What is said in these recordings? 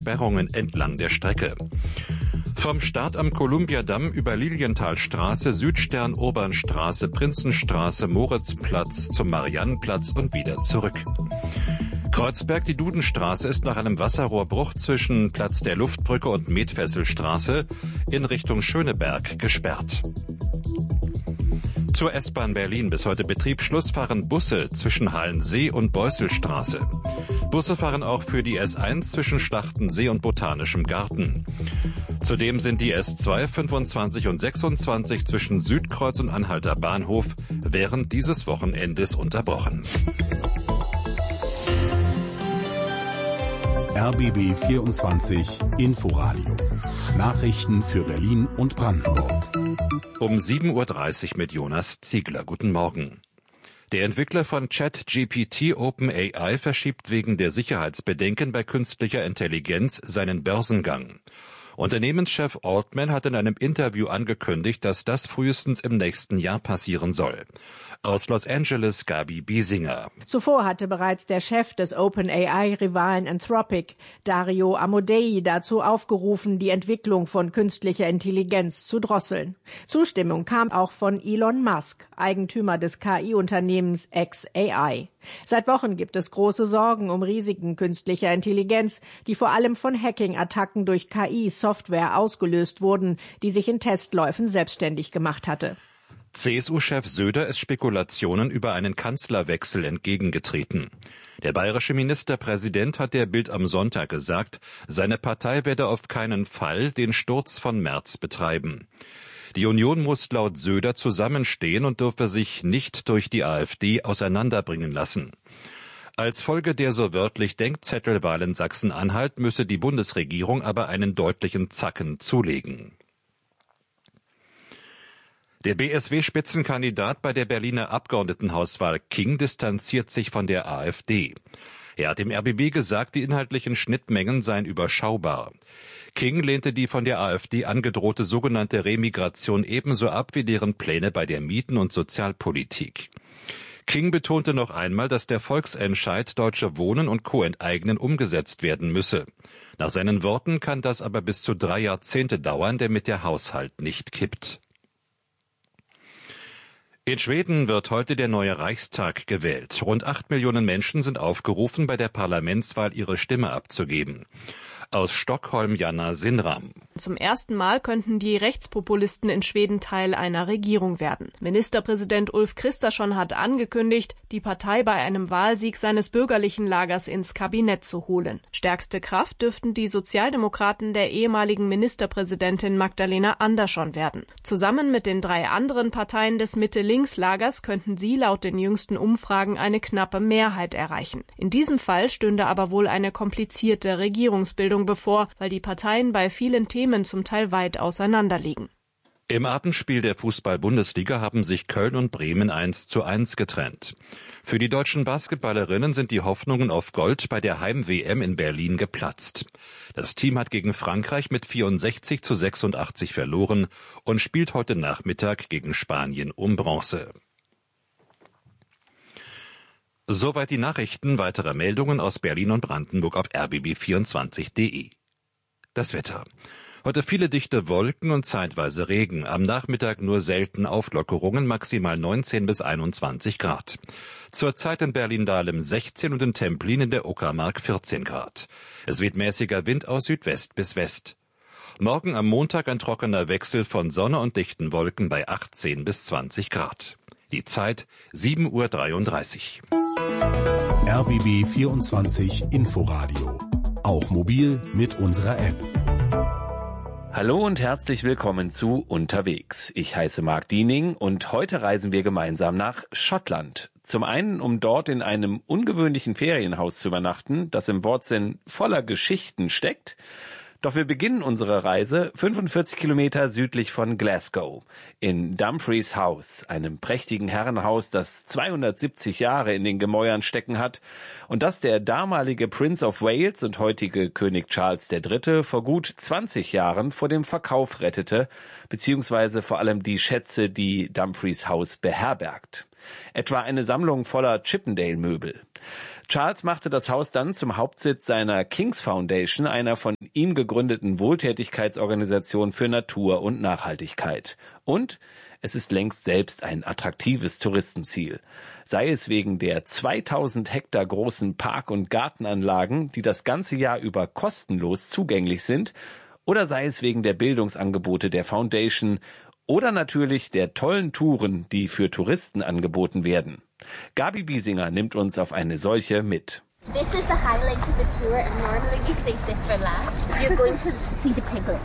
Sperrungen entlang der Strecke. Vom Start am Kolumbiadamm über Lilienthalstraße, Südstern-Obernstraße, Prinzenstraße, Moritzplatz zum Mariannenplatz und wieder zurück. Kreuzberg, die Dudenstraße ist nach einem Wasserrohrbruch zwischen Platz der Luftbrücke und Metfesselstraße in Richtung Schöneberg gesperrt. Zur S-Bahn Berlin bis heute Betriebsschluss fahren Busse zwischen Halensee und Beusselstraße. Busse fahren auch für die S1 zwischen Schlachtensee und Botanischem Garten. Zudem sind die S2, 25 und 26 zwischen Südkreuz und Anhalter Bahnhof während dieses Wochenendes unterbrochen. RBB 24 Inforadio. Nachrichten für Berlin und Brandenburg. Um 7.30 Uhr mit Jonas Ziegler. Guten Morgen. Der Entwickler von ChatGPT OpenAI verschiebt wegen der Sicherheitsbedenken bei künstlicher Intelligenz seinen Börsengang. Unternehmenschef Altman hat in einem Interview angekündigt, dass das frühestens im nächsten Jahr passieren soll. Aus Los Angeles Gabi Biesinger. Zuvor hatte bereits der Chef des OpenAI-Rivalen Anthropic, Dario Amodei, dazu aufgerufen, die Entwicklung von künstlicher Intelligenz zu drosseln. Zustimmung kam auch von Elon Musk, Eigentümer des KI-Unternehmens xAI. Seit Wochen gibt es große Sorgen um Risiken künstlicher Intelligenz, die vor allem von Hacking-Attacken durch KI-Software ausgelöst wurden, die sich in Testläufen selbstständig gemacht hatte. CSU-Chef Söder ist Spekulationen über einen Kanzlerwechsel entgegengetreten. Der bayerische Ministerpräsident hat der Bild am Sonntag gesagt, seine Partei werde auf keinen Fall den Sturz von Merz betreiben. Die Union muss laut Söder zusammenstehen und dürfe sich nicht durch die AfD auseinanderbringen lassen. Als Folge der so wörtlich Denkzettelwahl in Sachsen-Anhalt müsse die Bundesregierung aber einen deutlichen Zacken zulegen. Der BSW-Spitzenkandidat bei der Berliner Abgeordnetenhauswahl King distanziert sich von der AfD. Er hat dem RBB gesagt, die inhaltlichen Schnittmengen seien überschaubar. King lehnte die von der AfD angedrohte sogenannte Remigration ebenso ab wie deren Pläne bei der Mieten- und Sozialpolitik. King betonte noch einmal, dass der Volksentscheid Deutsche Wohnen und Co. enteignen umgesetzt werden müsse. Nach seinen Worten kann das aber bis zu 3 Jahrzehnte dauern, damit der Haushalt nicht kippt. In Schweden wird heute der neue Reichstag gewählt. Rund 8 Millionen Menschen sind aufgerufen, bei der Parlamentswahl ihre Stimme abzugeben. Aus Stockholm Jana Sinram. Zum ersten Mal könnten die Rechtspopulisten in Schweden Teil einer Regierung werden. Ministerpräsident Ulf Kristersson hat angekündigt, die Partei bei einem Wahlsieg seines bürgerlichen Lagers ins Kabinett zu holen. Stärkste Kraft dürften die Sozialdemokraten der ehemaligen Ministerpräsidentin Magdalena Andersson werden. Zusammen mit den 3 anderen Parteien des Mitte-Links-Lagers könnten sie laut den jüngsten Umfragen eine knappe Mehrheit erreichen. In diesem Fall stünde aber wohl eine komplizierte Regierungsbildung bevor, weil die Parteien bei vielen Themen zum Teil weit auseinanderliegen. Im Abendspiel der Fußball-Bundesliga haben sich Köln und Bremen 1:1 getrennt. Für die deutschen Basketballerinnen sind die Hoffnungen auf Gold bei der Heim-WM in Berlin geplatzt. Das Team hat gegen Frankreich mit 64:86 verloren und spielt heute Nachmittag gegen Spanien um Bronze. Soweit die Nachrichten. Weitere Meldungen aus Berlin und Brandenburg auf rbb24.de. Das Wetter. Heute viele dichte Wolken und zeitweise Regen. Am Nachmittag nur selten Auflockerungen, maximal 19 bis 21 Grad. Zurzeit in Berlin-Dahlem 16 und in Templin in der Uckermark 14 Grad. Es weht mäßiger Wind aus Südwest bis West. Morgen am Montag ein trockener Wechsel von Sonne und dichten Wolken bei 18 bis 20 Grad. Die Zeit 7:33 Uhr. RBB 24 Inforadio. Auch mobil mit unserer App. Hallo und herzlich willkommen zu Unterwegs. Ich heiße Marc Diening und heute reisen wir gemeinsam nach Schottland. Zum einen, um dort in einem ungewöhnlichen Ferienhaus zu übernachten, das im Wortsinn voller Geschichten steckt. Doch wir beginnen unsere Reise 45 Kilometer südlich von Glasgow, in Dumfries House, einem prächtigen Herrenhaus, das 270 Jahre in den Gemäuern stecken hat und das der damalige Prince of Wales und heutige König Charles III. Vor gut 20 Jahren vor dem Verkauf rettete, beziehungsweise vor allem die Schätze, die Dumfries House beherbergt. Etwa eine Sammlung voller Chippendale-Möbel. Charles machte das Haus dann zum Hauptsitz seiner King's Foundation, einer von ihm gegründeten Wohltätigkeitsorganisation für Natur und Nachhaltigkeit. Und es ist längst selbst ein attraktives Touristenziel. Sei es wegen der 2000 Hektar großen Park- und Gartenanlagen, die das ganze Jahr über kostenlos zugänglich sind, oder sei es wegen der Bildungsangebote der Foundation oder natürlich der tollen Touren, die für Touristen angeboten werden. Gabi Biesinger nimmt uns auf eine solche mit. This is the highlight of the tour and normally we save this for last. You're going to see the piglets.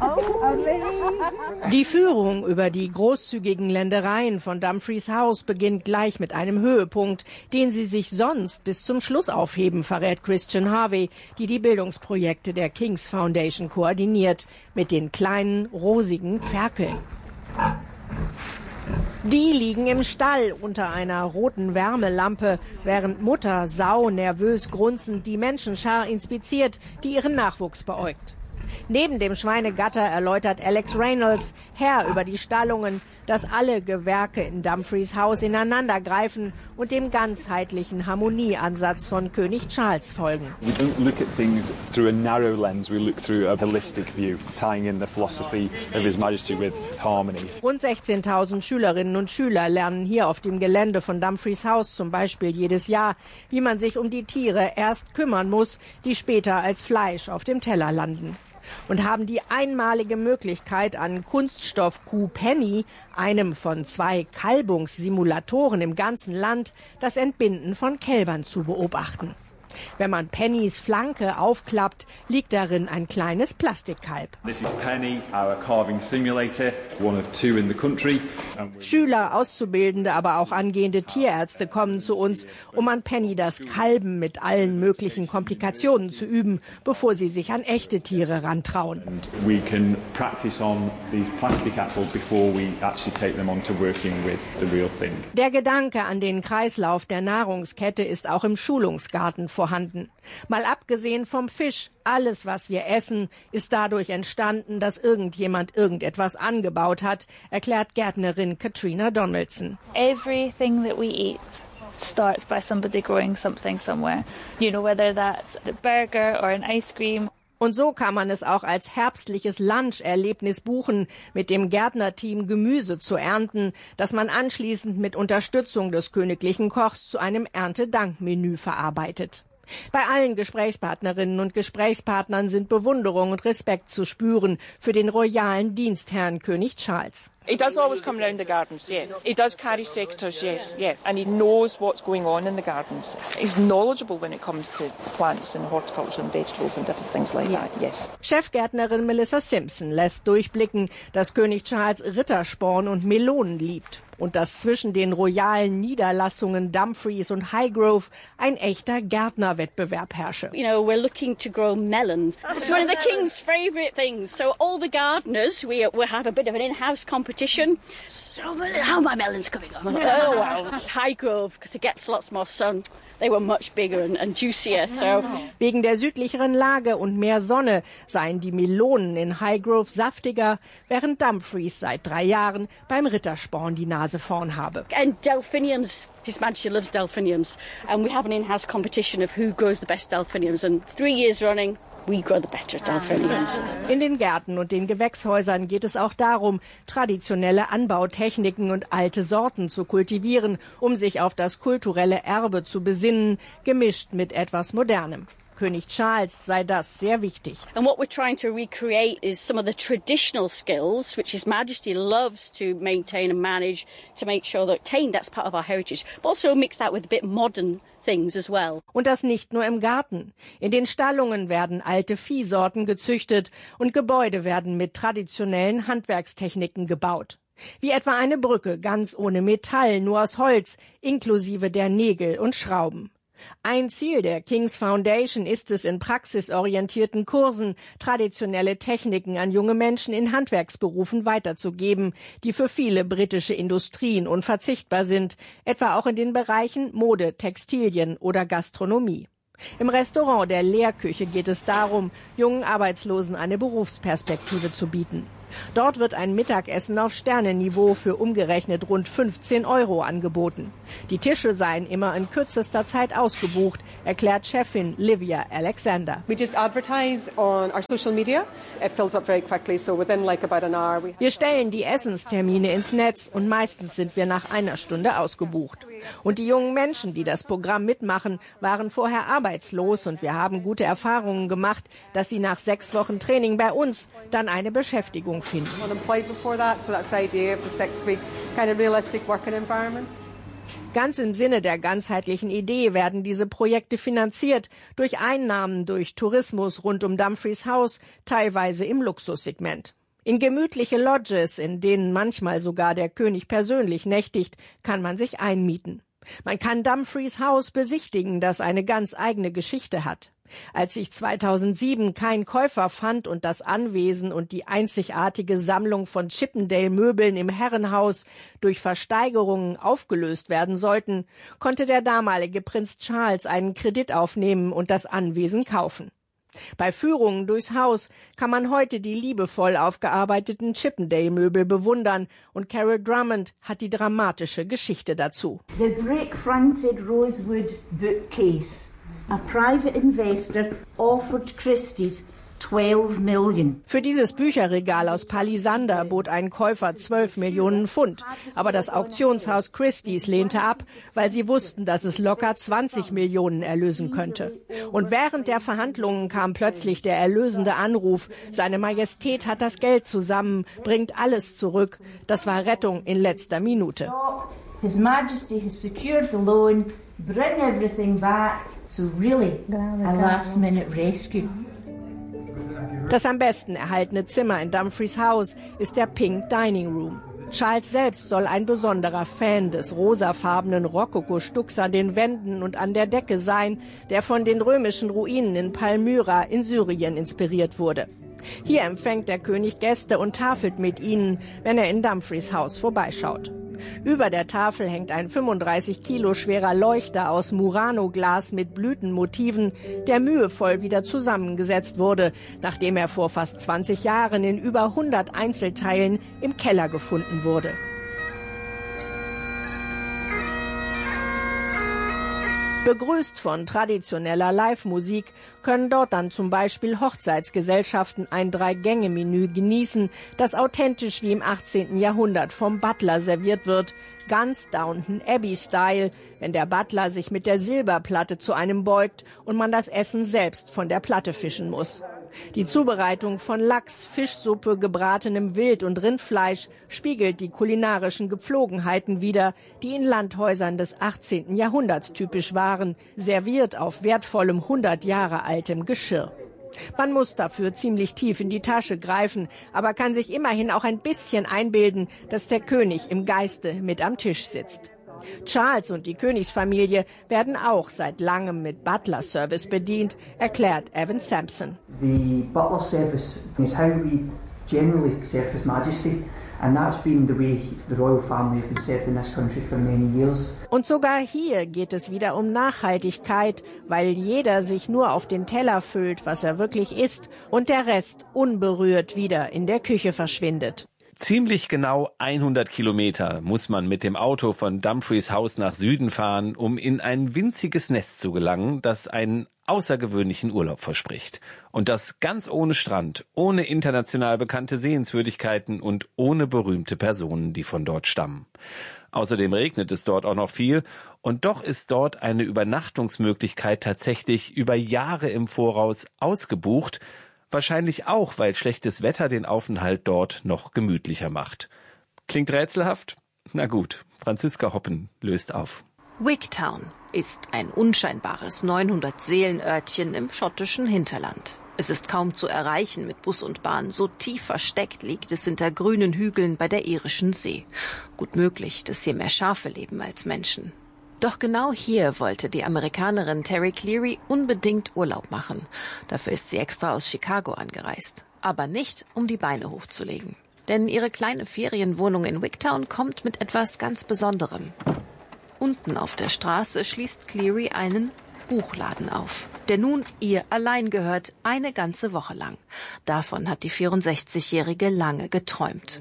Die Führung über die großzügigen Ländereien von Dumfries House beginnt gleich mit einem Höhepunkt, den sie sich sonst bis zum Schluss aufheben, verrät Christian Harvey, die Bildungsprojekte der King's Foundation koordiniert, mit den kleinen, rosigen Ferkeln. Die liegen im Stall unter einer roten Wärmelampe, während Mutter Sau nervös grunzend die Menschenschar inspiziert, die ihren Nachwuchs beäugt. Neben dem Schweinegatter erläutert Alex Reynolds, Herr über die Stallungen, dass alle Gewerke in Dumfries House ineinandergreifen und dem ganzheitlichen Harmonieansatz von König Charles folgen. We don't look at things through a narrow lens, we look through a holistic view, tying in the philosophy of His Majesty with harmony. Rund 16.000 Schülerinnen und Schüler lernen hier auf dem Gelände von Dumfries House zum Beispiel jedes Jahr, wie man sich um die Tiere erst kümmern muss, die später als Fleisch auf dem Teller landen. Und haben die einmalige Möglichkeit, an Kunststoffkuh Penny, einem von 2 Kalbungssimulatoren im ganzen Land, das Entbinden von Kälbern zu beobachten. Wenn man Pennys Flanke aufklappt, liegt darin ein kleines Plastikkalb. This is Penny, our carving simulator, one of 2 in the country. Schüler, Auszubildende, aber auch angehende Tierärzte kommen zu uns, um an Penny das Kalben mit allen möglichen Komplikationen zu üben, bevor sie sich an echte Tiere rantrauen. And we can practice on these plastic apples before we actually take them on to working with the real thing. Der Gedanke an den Kreislauf der Nahrungskette ist auch im Schulungsgarten vorhanden. Mal abgesehen vom Fisch, alles, was wir essen, ist dadurch entstanden, dass irgendjemand irgendetwas angebaut hat, erklärt Gärtnerin Katrina Donaldson. Everything that we eat starts by somebody growing something somewhere. You know, whether that's a burger or an ice cream. Und so kann man es auch als herbstliches Luncherlebnis buchen, mit dem Gärtnerteam Gemüse zu ernten, das man anschließend mit Unterstützung des königlichen Kochs zu einem Erntedankmenü verarbeitet. Bei allen Gesprächspartnerinnen und Gesprächspartnern sind Bewunderung und Respekt zu spüren für den royalen Dienstherrn König Charles. He does always come round the gardens, yeah. He does carry secateurs, yes, yeah. And he knows what's going on in the gardens. He's knowledgeable when it comes to plants and horticulture and vegetables and different things like that, yes. Chefgärtnerin Melissa Simpson lässt durchblicken, dass König Charles Rittersporn und Melonen liebt und dass zwischen den royalen Niederlassungen Dumfries und Highgrove ein echter Gärtnerwettbewerb herrsche. You know, we're looking to grow melons. It's one of the king's favourite things. So all the gardeners, we have a bit of an in-house competition. So how are my melons coming on? Oh, well, Highgrove, because it gets lots more sun. They were much bigger and juicier, so. Wegen der südlicheren Lage und mehr Sonne seien die Melonen in Highgrove saftiger, während Dumfries seit 3 Jahren beim Rittersporn die Nase vorn habe. And delphiniums. His Majesty loves delphiniums. And we have an in-house competition of who grows the best delphiniums. And 3 years running, we grow the better delphiniums. In den Gärten und den Gewächshäusern geht es auch darum, traditionelle Anbautechniken und alte Sorten zu kultivieren, um sich auf das kulturelle Erbe zu besinnen, gemischt mit etwas Modernem. König Charles sei das sehr wichtig. And what we're trying to recreate is some of the traditional skills, which His Majesty loves to maintain and manage, to make sure that that's part of our heritage, but also mix that with a bit modern things as well. Und das nicht nur im Garten. In den Stallungen werden alte Viehsorten gezüchtet und Gebäude werden mit traditionellen Handwerkstechniken gebaut. Wie etwa eine Brücke, ganz ohne Metall, nur aus Holz, inklusive der Nägel und Schrauben. Ein Ziel der King's Foundation ist es, in praxisorientierten Kursen traditionelle Techniken an junge Menschen in Handwerksberufen weiterzugeben, die für viele britische Industrien unverzichtbar sind, etwa auch in den Bereichen Mode, Textilien oder Gastronomie. Im Restaurant der Lehrküche geht es darum, jungen Arbeitslosen eine Berufsperspektive zu bieten. Dort wird ein Mittagessen auf Sternenniveau für umgerechnet rund 15 € angeboten. Die Tische seien immer in kürzester Zeit ausgebucht, erklärt Chefin Livia Alexander. Wir stellen die Essenstermine ins Netz und meistens sind wir nach einer Stunde ausgebucht. Und die jungen Menschen, die das Programm mitmachen, waren vorher arbeitslos und wir haben gute Erfahrungen gemacht, dass sie nach 6 Wochen Training bei uns dann eine Beschäftigung finden. Ganz im Sinne der ganzheitlichen Idee werden diese Projekte finanziert durch Einnahmen durch Tourismus rund um Dumfries House, teilweise im Luxussegment. In gemütliche Lodges, in denen manchmal sogar der König persönlich nächtigt, kann man sich einmieten. Man kann Dumfries House besichtigen, das eine ganz eigene Geschichte hat. Als sich 2007 kein Käufer fand und das Anwesen und die einzigartige Sammlung von Chippendale-Möbeln im Herrenhaus durch Versteigerungen aufgelöst werden sollten, konnte der damalige Prinz Charles einen Kredit aufnehmen und das Anwesen kaufen. Bei Führungen durchs Haus kann man heute die liebevoll aufgearbeiteten Chippendale-Möbel bewundern und Carol Drummond hat die dramatische Geschichte dazu. The brick-fronted rosewood bookcase. A private investor offered Christie's 12 Million. Für dieses Bücherregal aus Palisander bot ein Käufer 12 Millionen Pfund. Aber das Auktionshaus Christie's lehnte ab, weil sie wussten, dass es locker 20 Millionen erlösen könnte. Und während der Verhandlungen kam plötzlich der erlösende Anruf. Seine Majestät hat das Geld zusammen, bringt alles zurück. Das war Rettung in letzter Minute. His Majesty has secured the loan, bring everything back. So really, a last-minute rescue. Das am besten erhaltene Zimmer in Dumfries House ist der Pink Dining Room. Charles selbst soll ein besonderer Fan des rosafarbenen Rokoko-Stucks an den Wänden und an der Decke sein, der von den römischen Ruinen in Palmyra in Syrien inspiriert wurde. Hier empfängt der König Gäste und tafelt mit ihnen, wenn er in Dumfries House vorbeischaut. Über der Tafel hängt ein 35 Kilo schwerer Leuchter aus Murano-Glas mit Blütenmotiven, der mühevoll wieder zusammengesetzt wurde, nachdem er vor fast 20 Jahren in über 100 Einzelteilen im Keller gefunden wurde. Begrüßt von traditioneller Live-Musik können dort dann zum Beispiel Hochzeitsgesellschaften ein 3-Gänge-Menü genießen, das authentisch wie im 18. Jahrhundert vom Butler serviert wird, ganz Downton Abbey-Style, wenn der Butler sich mit der Silberplatte zu einem beugt und man das Essen selbst von der Platte fischen muss. Die Zubereitung von Lachs, Fischsuppe, gebratenem Wild- und Rindfleisch spiegelt die kulinarischen Gepflogenheiten wider, die in Landhäusern des 18. Jahrhunderts typisch waren, serviert auf wertvollem 100 Jahre altem Geschirr. Man muss dafür ziemlich tief in die Tasche greifen, aber kann sich immerhin auch ein bisschen einbilden, dass der König im Geiste mit am Tisch sitzt. Charles und die Königsfamilie werden auch seit langem mit Butler-Service bedient, erklärt Evan Sampson. The butler service is how we generally serve His Majesty. And that's been the way the royal family have been served in this country for many years. Und sogar hier geht es wieder um Nachhaltigkeit, weil jeder sich nur auf den Teller füllt, was er wirklich isst, und der Rest unberührt wieder in der Küche verschwindet. Ziemlich genau 100 Kilometer muss man mit dem Auto von Dumfries House nach Süden fahren, um in ein winziges Nest zu gelangen, das einen außergewöhnlichen Urlaub verspricht. Und das ganz ohne Strand, ohne international bekannte Sehenswürdigkeiten und ohne berühmte Personen, die von dort stammen. Außerdem regnet es dort auch noch viel und doch ist dort eine Übernachtungsmöglichkeit tatsächlich über Jahre im Voraus ausgebucht, wahrscheinlich auch, weil schlechtes Wetter den Aufenthalt dort noch gemütlicher macht. Klingt rätselhaft? Na gut, Franziska Hoppen löst auf. Wigtown ist ein unscheinbares 900-Seelen-Örtchen im schottischen Hinterland. Es ist kaum zu erreichen mit Bus und Bahn. So tief versteckt liegt es hinter grünen Hügeln bei der irischen See. Gut möglich, dass hier mehr Schafe leben als Menschen. Doch genau hier wollte die Amerikanerin Terry Cleary unbedingt Urlaub machen. Dafür ist sie extra aus Chicago angereist. Aber nicht, um die Beine hochzulegen. Denn ihre kleine Ferienwohnung in Wigtown kommt mit etwas ganz Besonderem. Unten auf der Straße schließt Cleary einen Buchladen auf, der nun ihr allein gehört, eine ganze Woche lang. Davon hat die 64-Jährige lange geträumt.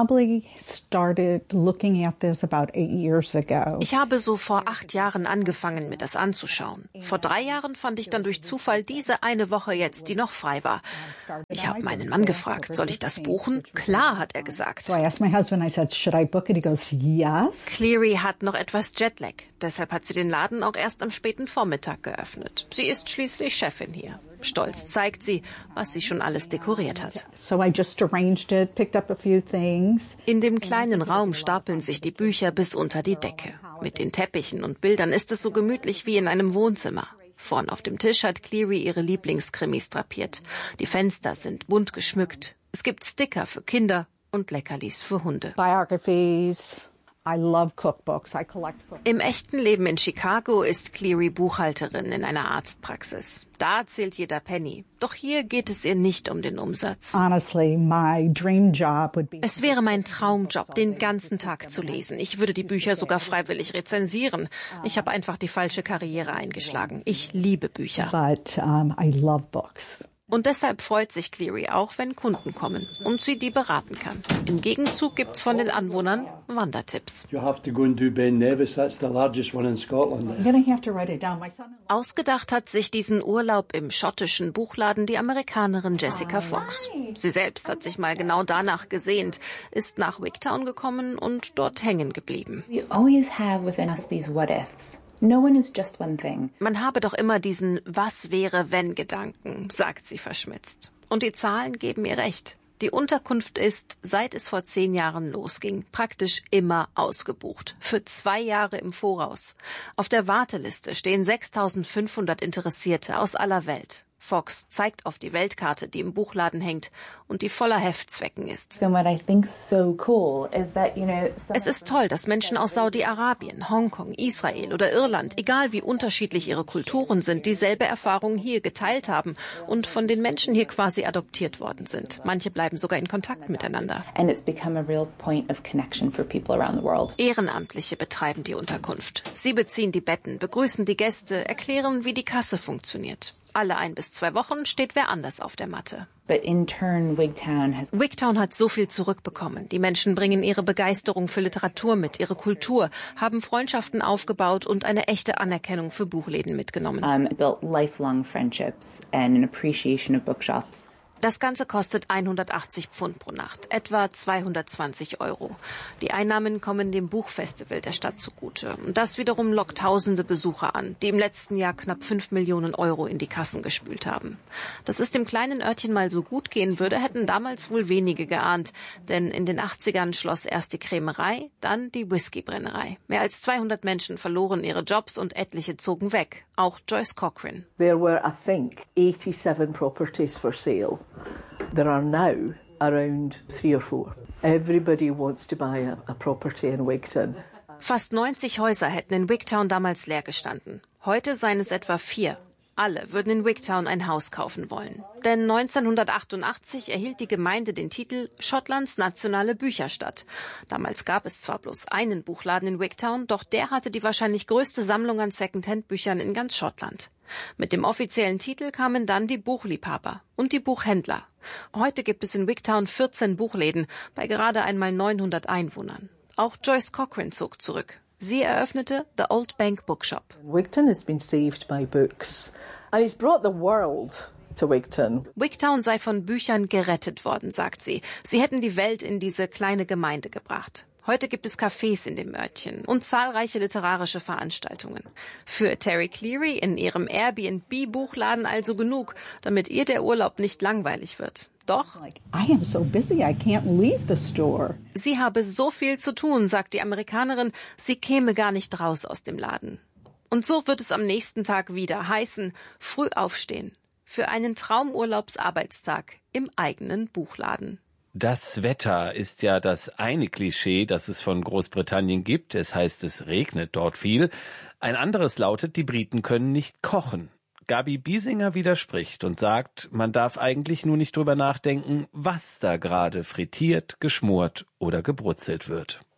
Ich habe so vor 8 Jahren angefangen, mir das anzuschauen. Vor 3 Jahren fand ich dann durch Zufall diese eine Woche jetzt, die noch frei war. Ich habe meinen Mann gefragt, soll ich das buchen? Klar, hat er gesagt. Cleary hat noch etwas Jetlag. Deshalb hat sie den Laden auch erst am späten Vormittag geöffnet. Sie ist schließlich Chefin hier. Stolz zeigt sie, was sie schon alles dekoriert hat. In dem kleinen Raum stapeln sich die Bücher bis unter die Decke. Mit den Teppichen und Bildern ist es so gemütlich wie in einem Wohnzimmer. Vorn auf dem Tisch hat Cleary ihre Lieblingskrimis drapiert. Die Fenster sind bunt geschmückt. Es gibt Sticker für Kinder und Leckerlis für Hunde. Im echten Leben in Chicago ist Cleary Buchhalterin in einer Arztpraxis. Da zählt jeder Penny. Doch hier geht es ihr nicht um den Umsatz. Es wäre mein Traumjob, den ganzen Tag zu lesen. Ich würde die Bücher sogar freiwillig rezensieren. Ich habe einfach die falsche Karriere eingeschlagen. Ich liebe Bücher. Und deshalb freut sich Cleary auch, wenn Kunden kommen und sie die beraten kann. Im Gegenzug gibt's von den Anwohnern Wandertipps. Ausgedacht hat sich diesen Urlaub im schottischen Buchladen die Amerikanerin Jessica Fox. Sie selbst hat sich mal genau danach gesehnt, ist nach Wigtown gekommen und dort hängen geblieben. Man habe doch immer diesen Was-wäre-wenn-Gedanken, sagt sie verschmitzt. Und die Zahlen geben ihr recht. Die Unterkunft ist, seit es vor 10 Jahren losging, praktisch immer ausgebucht. Für 2 Jahre im Voraus. Auf der Warteliste stehen 6.500 Interessierte aus aller Welt. Fox zeigt auf die Weltkarte, die im Buchladen hängt und die voller Heftzwecken ist. Es ist toll, dass Menschen aus Saudi-Arabien, Hongkong, Israel oder Irland, egal wie unterschiedlich ihre Kulturen sind, dieselbe Erfahrung hier geteilt haben und von den Menschen hier quasi adoptiert worden sind. Manche bleiben sogar in Kontakt miteinander. Ehrenamtliche betreiben die Unterkunft. Sie beziehen die Betten, begrüßen die Gäste, erklären, wie die Kasse funktioniert. Alle 1 bis 2 Wochen steht wer anders auf der Matte. Wigtown hat so viel zurückbekommen. Die Menschen bringen ihre Begeisterung für Literatur mit, ihre Kultur, haben Freundschaften aufgebaut und eine echte Anerkennung für Buchläden mitgenommen. Das Ganze kostet 180 Pfund pro Nacht, etwa 220 €. Die Einnahmen kommen dem Buchfestival der Stadt zugute. Und das wiederum lockt tausende Besucher an, die im letzten Jahr knapp 5 Millionen € in die Kassen gespült haben. Dass es dem kleinen Örtchen mal so gut gehen würde, hätten damals wohl wenige geahnt. Denn in den 80ern schloss erst die Krämerei, dann die Whiskybrennerei. Mehr als 200 Menschen verloren ihre Jobs und etliche zogen weg. Auch Joyce Cochran. There were, I think, 87 properties for sale. There are now around 3 or 4. Everybody wants to buy a property in Wigtown. Fast 90 Häuser hätten in Wigtown damals leer gestanden. Heute seien es etwa 4. Alle würden in Wigtown ein Haus kaufen wollen. Denn 1988 erhielt die Gemeinde den Titel Schottlands nationale Bücherstadt. Damals gab es zwar bloß einen Buchladen in Wigtown, doch der hatte die wahrscheinlich größte Sammlung an Secondhand-Büchern in ganz Schottland. Mit dem offiziellen Titel kamen dann die Buchliebhaber und die Buchhändler. Heute gibt es in Wigtown 14 Buchläden bei gerade einmal 900 Einwohnern. Auch Joyce Cochran zog zurück. Sie eröffnete The Old Bank Bookshop. Wigtown has been saved by books. And it's brought the world to Wigtown. Wigtown sei von Büchern gerettet worden, sagt sie. Sie hätten die Welt in diese kleine Gemeinde gebracht. Heute gibt es Cafés in dem Örtchen und zahlreiche literarische Veranstaltungen. Für Terry Cleary in ihrem Airbnb-Buchladen also genug, damit ihr der Urlaub nicht langweilig wird. Doch sie habe so viel zu tun, sagt die Amerikanerin, sie käme gar nicht raus aus dem Laden. Und so wird es am nächsten Tag wieder heißen, früh aufstehen. Für einen Traumurlaubsarbeitstag im eigenen Buchladen. Das Wetter ist ja das eine Klischee, das es von Großbritannien gibt. Es heißt, es regnet dort viel. Ein anderes lautet, die Briten können nicht kochen. Gabi Biesinger widerspricht und sagt, man darf eigentlich nur nicht drüber nachdenken, was da gerade frittiert, geschmort oder gebrutzelt wird.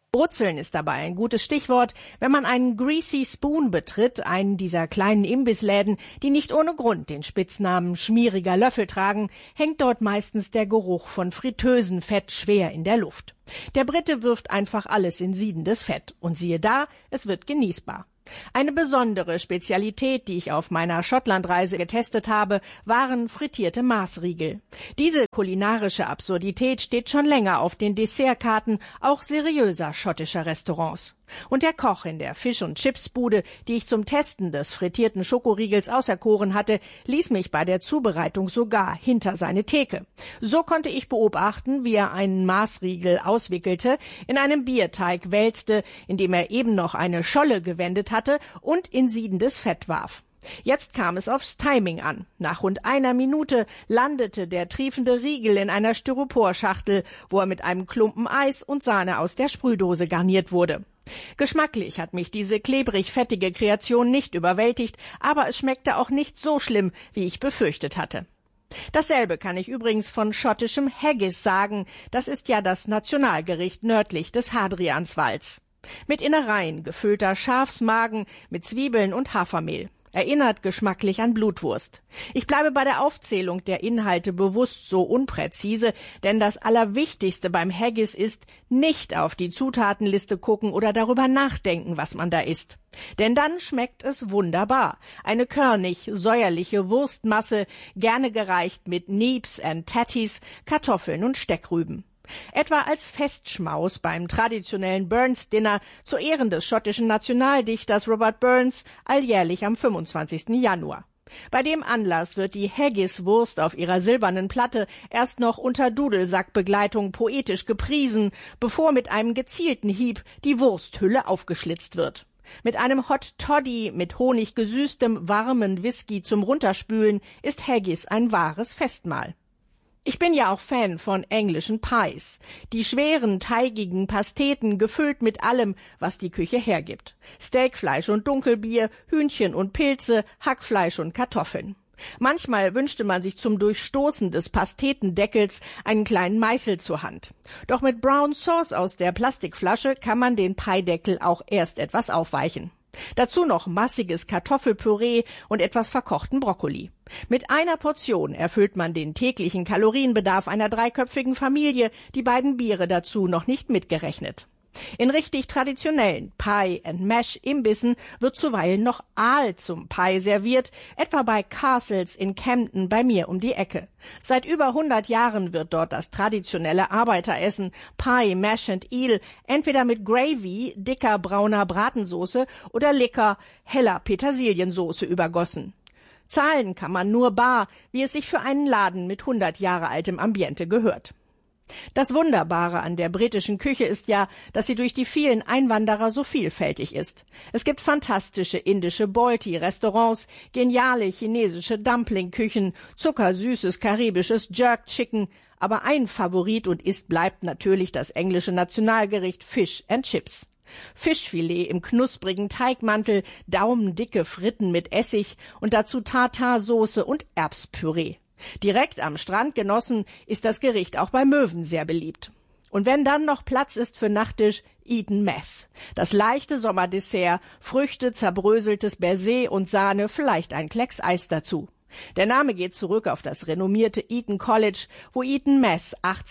Brutzeln ist dabei ein gutes Stichwort, wenn man einen Greasy Spoon betritt, einen dieser kleinen Imbissläden, die nicht ohne Grund den Spitznamen schmieriger Löffel tragen, hängt dort meistens der Geruch von Fritteusenfett schwer in der Luft. Der Brite wirft einfach alles in siedendes Fett und siehe da, es wird genießbar. Eine besondere Spezialität, die ich auf meiner Schottlandreise getestet habe, waren frittierte Maßriegel. Diese kulinarische Absurdität steht schon länger auf den Dessertkarten auch seriöser schottischer Restaurants. Und der Koch in der Fish- und Chipsbude, die ich zum Testen des frittierten Schokoriegels auserkoren hatte, ließ mich bei der Zubereitung sogar hinter seine Theke. So konnte ich beobachten, wie er einen Maßriegel auswickelte, in einem Bierteig wälzte, indem er eben noch eine Scholle gewendet hatte und in siedendes Fett warf. Jetzt kam es aufs Timing an. Nach rund einer Minute landete der triefende Riegel in einer Styroporschachtel, wo er mit einem Klumpen Eis und Sahne aus der Sprühdose garniert wurde. Geschmacklich hat mich diese klebrig-fettige Kreation nicht überwältigt, aber es schmeckte auch nicht so schlimm, wie ich befürchtet hatte. Dasselbe kann ich übrigens von schottischem Haggis sagen. Das ist ja das Nationalgericht nördlich des Hadrianswalds. Mit Innereien gefüllter Schafsmagen mit Zwiebeln und Hafermehl. Erinnert geschmacklich an Blutwurst. Ich bleibe bei der Aufzählung der Inhalte bewusst so unpräzise, denn das Allerwichtigste beim Haggis ist, nicht auf die Zutatenliste gucken oder darüber nachdenken, was man da isst. Denn dann schmeckt es wunderbar. Eine körnig, säuerliche Wurstmasse, gerne gereicht mit Neeps and Tatties, Kartoffeln und Steckrüben. Etwa als Festschmaus beim traditionellen Burns-Dinner zu Ehren des schottischen Nationaldichters Robert Burns alljährlich am 25. Januar. Bei dem Anlass wird die Haggis-Wurst auf ihrer silbernen Platte erst noch unter Dudelsackbegleitung poetisch gepriesen, bevor mit einem gezielten Hieb die Wursthülle aufgeschlitzt wird. Mit einem Hot Toddy mit Honig gesüßtem, warmen Whisky zum Runterspülen ist Haggis ein wahres Festmahl. Ich bin ja auch Fan von englischen Pies. Die schweren, teigigen Pasteten gefüllt mit allem, was die Küche hergibt. Steakfleisch und Dunkelbier, Hühnchen und Pilze, Hackfleisch und Kartoffeln. Manchmal wünschte man sich zum Durchstoßen des Pastetendeckels einen kleinen Meißel zur Hand. Doch mit Brown Sauce aus der Plastikflasche kann man den Piedeckel auch erst etwas aufweichen. Dazu noch massiges Kartoffelpüree und etwas verkochten Brokkoli. Mit einer Portion erfüllt man den täglichen Kalorienbedarf einer dreiköpfigen Familie, die beiden Biere dazu noch nicht mitgerechnet. In richtig traditionellen Pie-and-Mash-Imbissen wird zuweilen noch Aal zum Pie serviert, etwa bei Castles in Camden bei mir um die Ecke. Seit über 100 Jahren wird dort das traditionelle Arbeiteressen Pie, Mash and Eel entweder mit Gravy, dicker brauner Bratensoße oder lecker, heller Petersiliensoße übergossen. Zahlen kann man nur bar, wie es sich für einen Laden mit 100 Jahre altem Ambiente gehört. Das Wunderbare an der britischen Küche ist ja, dass sie durch die vielen Einwanderer so vielfältig ist. Es gibt fantastische indische Balti-Restaurants, geniale chinesische Dumpling-Küchen, zuckersüßes karibisches Jerk-Chicken, aber ein Favorit und bleibt natürlich das englische Nationalgericht Fish and Chips. Fischfilet im knusprigen Teigmantel, daumendicke Fritten mit Essig und dazu Tartarsoße und Erbspüree. Direkt am Strand genossen ist das Gericht auch bei Möwen sehr beliebt. Und wenn dann noch Platz ist für Nachtisch, Eton Mess. Das leichte Sommerdessert, Früchte, zerbröseltes Baiser und Sahne, vielleicht ein Klecks Eis dazu. Der Name geht zurück auf das renommierte Eton College, wo Eton Mess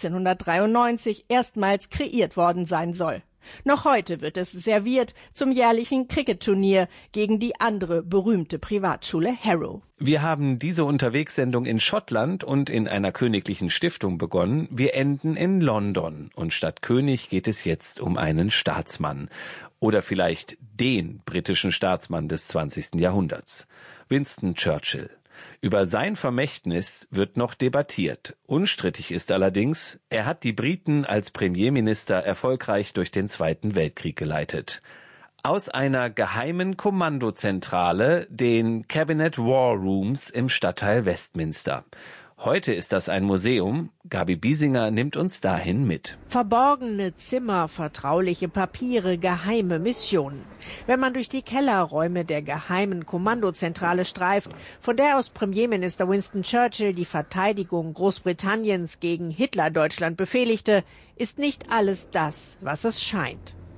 1893 erstmals kreiert worden sein soll. Noch heute wird es serviert zum jährlichen Cricket-Turnier gegen die andere berühmte Privatschule Harrow. Wir haben diese Unterwegssendung in Schottland und in einer königlichen Stiftung begonnen. Wir enden in London und statt König geht es jetzt um einen Staatsmann. Oder vielleicht den britischen Staatsmann des 20. Jahrhunderts. Winston Churchill. Über sein Vermächtnis wird noch debattiert. Unstrittig ist allerdings, er hat die Briten als Premierminister erfolgreich durch den Zweiten Weltkrieg geleitet. Aus einer geheimen Kommandozentrale, den Cabinet War Rooms im Stadtteil Westminster. Heute ist das ein Museum. Gabi Biesinger nimmt uns dahin mit. Verborgene Zimmer, vertrauliche Papiere, geheime Missionen. Wenn man durch die Kellerräume der geheimen Kommandozentrale streift, von der aus Premierminister Winston Churchill die Verteidigung Großbritanniens gegen Hitler-Deutschland befehligte, ist nicht alles das, was es scheint.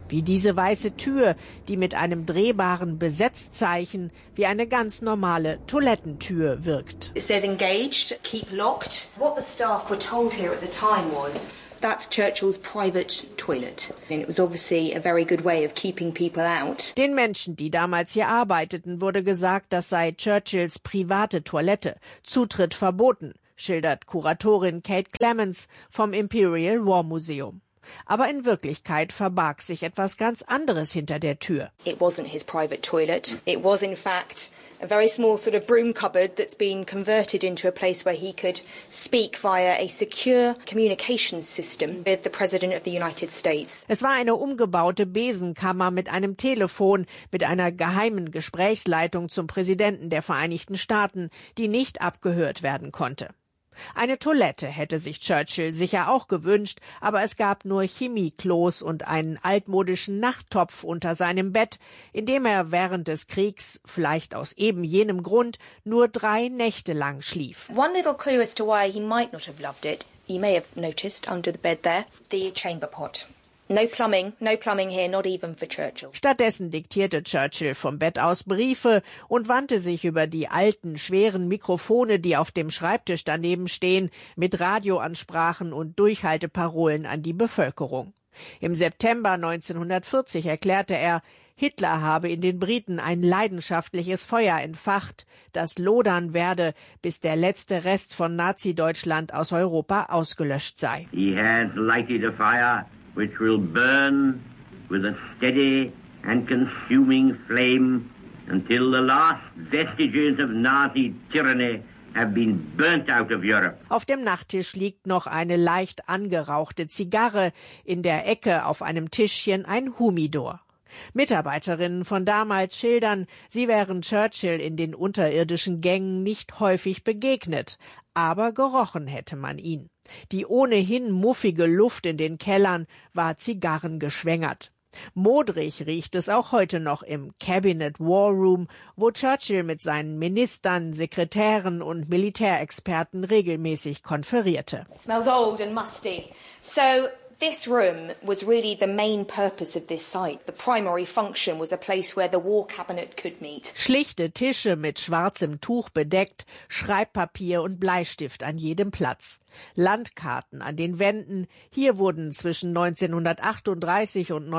Wie diese weiße Tür, die mit einem drehbaren Besetzzeichen wie eine ganz normale Toilettentür wirkt. It says engaged, keep locked. What the staff were told here at the time was that's Churchill's private toilet. And it was obviously a very good way of keeping people out. Den Menschen, die damals hier arbeiteten, wurde gesagt, das sei Churchills private Toilette. Zutritt verboten, schildert Kuratorin Kate Clemens vom Imperial War Museum. Aber in Wirklichkeit verbarg sich etwas ganz anderes hinter der Tür. It wasn't his private toilet. It was in fact a very small sort of broom cupboard that's been converted into a place where he could speak via a secure communications system with the President of the United States. Es war eine umgebaute Besenkammer mit einem Telefon, mit einer geheimen Gesprächsleitung zum Präsidenten der Vereinigten Staaten, die nicht abgehört werden konnte. Eine Toilette hätte sich Churchill sicher auch gewünscht, aber es gab nur Chemieklos und einen altmodischen Nachttopf unter seinem Bett, in dem er während des Kriegs, vielleicht aus eben jenem Grund, nur 3 Nächte lang schlief. One little clue as to why he might not have loved it, you may have noticed under the bed there, the chamber pot. No plumbing here, not even for Churchill. Stattdessen diktierte Churchill vom Bett aus Briefe und wandte sich über die alten, schweren Mikrofone, die auf dem Schreibtisch daneben stehen, mit Radioansprachen und Durchhalteparolen an die Bevölkerung. Im September 1940 erklärte er, Hitler habe in den Briten ein leidenschaftliches Feuer entfacht, das lodern werde, bis der letzte Rest von Nazi-Deutschland aus Europa ausgelöscht sei. He has lighted a fire which will burn with a steady and consuming flame until the last vestiges of Nazi tyranny have been burnt out of Europe. Auf dem Nachttisch liegt noch eine leicht angerauchte Zigarre, in der Ecke auf einem Tischchen ein Humidor. Mitarbeiterinnen von damals schildern, sie wären Churchill in den unterirdischen Gängen nicht häufig begegnet, aber gerochen hätte man ihn. Die ohnehin muffige Luft in den Kellern war zigarrengeschwängert. Modrig riecht es auch heute noch im Cabinet War Room, wo Churchill mit seinen Ministern, Sekretären und Militärexperten regelmäßig konferierte. It smells old and musty. So this room was really the main purpose of this site. The primary function was a place where the War Cabinet could meet. Schlichte Tische mit schwarzem Tuch bedeckt, Schreibpapier und Bleistift an jedem Platz. Landkarten an den Wänden. Hier wurden zwischen 1938 und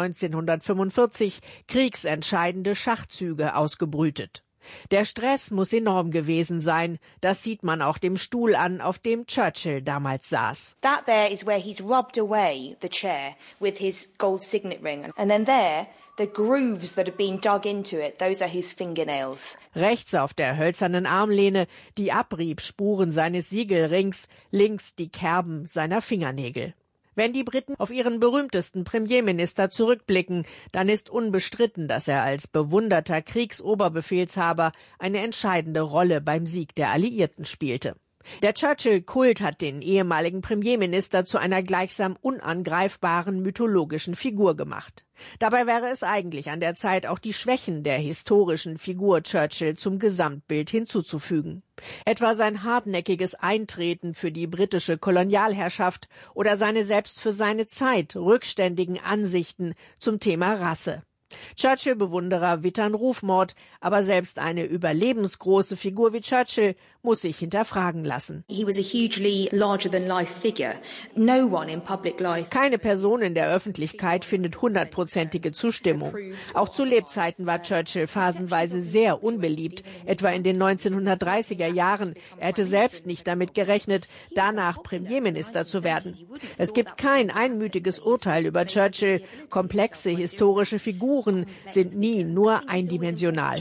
1945 kriegsentscheidende Schachzüge ausgebrütet. Der Stress muss enorm gewesen sein. Das sieht man auch dem Stuhl an, auf dem Churchill damals saß. That there is where he's rubbed away the chair with his gold signet ring. And then there, the grooves that have been dug into it, those are his fingernails. Rechts auf der hölzernen Armlehne die Abriebspuren seines Siegelrings, links die Kerben seiner Fingernägel. Wenn die Briten auf ihren berühmtesten Premierminister zurückblicken, dann ist unbestritten, dass er als bewunderter Kriegsoberbefehlshaber eine entscheidende Rolle beim Sieg der Alliierten spielte. Der Churchill-Kult hat den ehemaligen Premierminister zu einer gleichsam unangreifbaren mythologischen Figur gemacht. Dabei wäre es eigentlich an der Zeit, auch die Schwächen der historischen Figur Churchill zum Gesamtbild hinzuzufügen. Etwa sein hartnäckiges Eintreten für die britische Kolonialherrschaft oder seine selbst für seine Zeit rückständigen Ansichten zum Thema Rasse. Churchill-Bewunderer wittern Rufmord, aber selbst eine überlebensgroße Figur wie Churchill muss sich hinterfragen lassen. He was a hugely larger-than-life figure. No one in public life. Keine Person in der Öffentlichkeit findet 100%ige Zustimmung. Auch zu Lebzeiten war Churchill phasenweise sehr unbeliebt, etwa in den 1930er Jahren. Er hätte selbst nicht damit gerechnet, danach Premierminister zu werden. Es gibt kein einmütiges Urteil über Churchill. Komplexe historische Figuren sind nie nur eindimensional.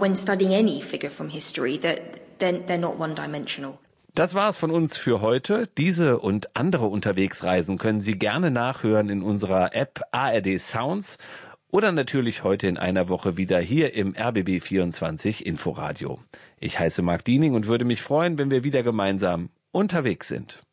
Das war's von uns für heute. Diese und andere Unterwegsreisen können Sie gerne nachhören in unserer App ARD Sounds oder natürlich heute in einer Woche wieder hier im RBB 24 Inforadio. Ich heiße Marc Diening und würde mich freuen, wenn wir wieder gemeinsam unterwegs sind.